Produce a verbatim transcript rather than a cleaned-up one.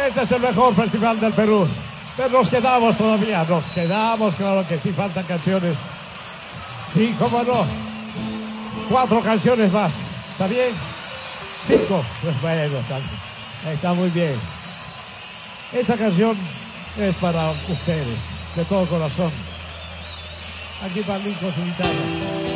Ese es el mejor festival del Perú. Pero nos quedamos todavía, nos quedamos, claro que sí, faltan canciones. Sí, cómo no. Cuatro canciones más. ¿Está bien? Cinco. Pues bueno, está, está muy bien. Esta canción es para ustedes, de todo corazón. Aquí para mí con su guitarra.